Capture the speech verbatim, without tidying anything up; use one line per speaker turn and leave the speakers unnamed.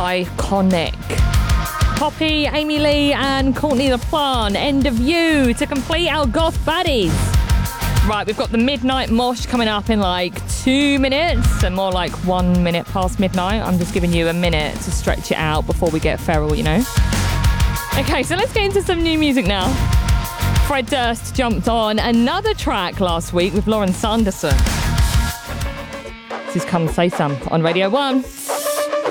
iconic. Poppy, Amy Lee and Courtney LaPlante, End of You, to complete our goth baddies. Right, we've got the Midnight Mosh coming up in like two minutes, and more like one minute past midnight. I'm just giving you a minute to stretch it out before we get feral, you know. Okay, so let's get into some new music now. Fred Durst jumped on another track last week with Lauren Sanderson. This is Come Say Some on Radio one.